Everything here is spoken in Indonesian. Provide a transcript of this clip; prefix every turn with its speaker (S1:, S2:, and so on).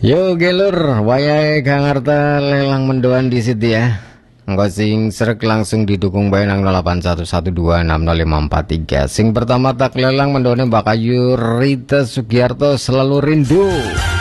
S1: Yo gelur, wayai Kang Arta lelang mendoan di situ ya. Engko sing serek langsung didukung bae nang 0811260543. Sing pertama tak lelang mendoane Mbak Ayu Rita Sugiarto selalu rindu.